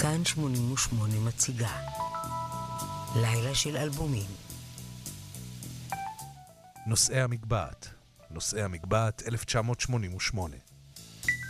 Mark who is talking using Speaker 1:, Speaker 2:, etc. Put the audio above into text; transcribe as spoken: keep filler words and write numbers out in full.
Speaker 1: כאן שמונים ושמונה מציגה לילה של אלבומים.
Speaker 2: נושאי המגבעת, נושאי המגבעת אלף תשע מאות שמונים ושמונה.